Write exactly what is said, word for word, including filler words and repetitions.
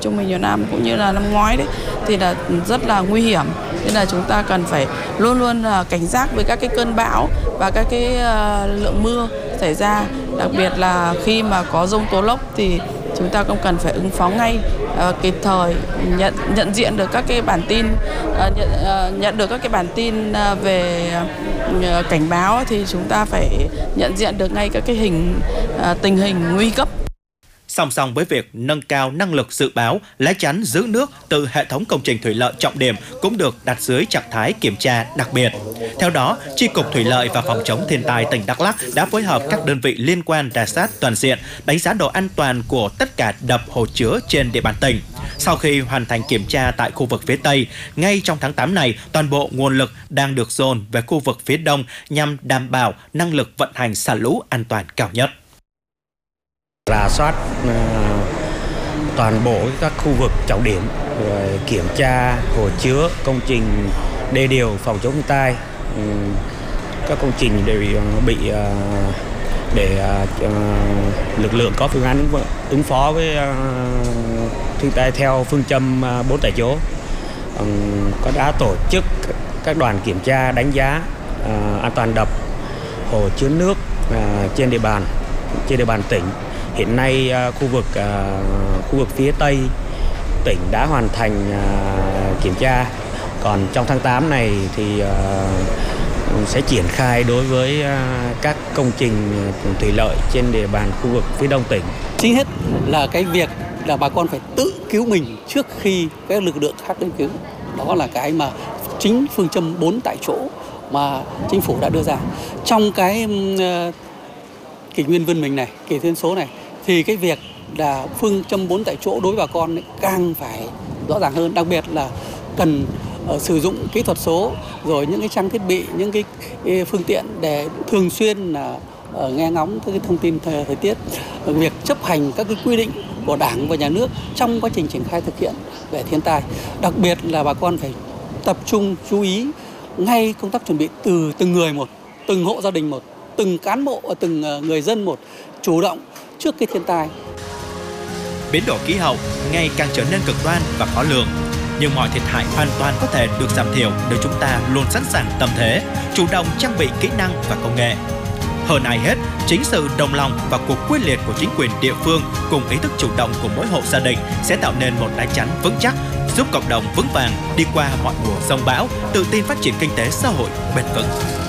trung bình nhiều năm cũng như là năm ngoái đấy thì là rất là nguy hiểm. Nên là chúng ta cần phải luôn luôn cảnh giác với các cái cơn bão và các cái lượng mưa xảy ra. Đặc biệt là khi mà có dông tố lốc thì chúng ta cũng cần phải ứng phó ngay, uh, kịp thời nhận nhận diện được các cái bản tin uh, nhận, uh, nhận được các cái bản tin uh, về uh, cảnh báo thì chúng ta phải nhận diện được ngay các cái hình uh, tình hình nguy cấp. Song song với việc nâng cao năng lực dự báo, lá chắn giữ nước từ hệ thống công trình thủy lợi trọng điểm cũng được đặt dưới trạng thái kiểm tra đặc biệt. Theo đó, Chi cục Thủy lợi và Phòng chống thiên tai tỉnh Đắk Lắk đã phối hợp các đơn vị liên quan rà soát toàn diện, đánh giá độ an toàn của tất cả đập hồ chứa trên địa bàn tỉnh. Sau khi hoàn thành kiểm tra tại khu vực phía Tây, ngay trong tháng tám này, toàn bộ nguồn lực đang được dồn về khu vực phía Đông nhằm đảm bảo năng lực vận hành xả lũ an toàn cao nhất. Rà soát uh, toàn bộ các khu vực trọng điểm, rồi kiểm tra hồ chứa, công trình đê điều phòng chống thiên tai, um, các công trình đều bị uh, để uh, lực lượng có phương án ứng, ứng phó với uh, thiên tai theo phương châm uh, bốn tại chỗ. Um, có đã tổ chức các đoàn kiểm tra đánh giá uh, an toàn đập, hồ chứa nước uh, trên địa bàn trên địa bàn tỉnh. Hiện nay khu vực khu vực phía Tây tỉnh đã hoàn thành kiểm tra. Còn trong tháng tám này thì sẽ triển khai đối với các công trình thủy lợi trên địa bàn khu vực phía Đông tỉnh. Chính hết là cái việc là bà con phải tự cứu mình trước khi các lực lượng khác đến cứu. Đó là cái mà chính phương châm bốn tại chỗ mà chính phủ đã đưa ra. Trong cái kỷ nguyên vươn mình này, kỷ nguyên số này, thì cái việc là phương châm bốn tại chỗ đối với bà con càng phải rõ ràng hơn, đặc biệt là cần uh, sử dụng kỹ thuật số, rồi những cái trang thiết bị, những cái, cái phương tiện để thường xuyên là uh, nghe ngóng các cái thông tin thời, thời tiết, uh, việc chấp hành các cái quy định của Đảng và Nhà nước trong quá trình triển khai thực hiện về thiên tai. Đặc biệt là bà con phải tập trung chú ý ngay công tác chuẩn bị từ từng người một, từng hộ gia đình một, từng cán bộ, từng người dân một, chủ động trước cái thiên tai. Biến đổi khí hậu ngày càng trở nên cực đoan và khó lường, nhưng mọi thiệt hại hoàn toàn có thể được giảm thiểu nếu chúng ta luôn sẵn sàng tâm thế, chủ động trang bị kỹ năng và công nghệ. Hơn ai hết, chính sự đồng lòng và cuộc quyết liệt của chính quyền địa phương cùng ý thức chủ động của mỗi hộ gia đình sẽ tạo nên một lá chắn vững chắc, giúp cộng đồng vững vàng đi qua mọi mùa giông bão, tự tin phát triển kinh tế xã hội bền vững.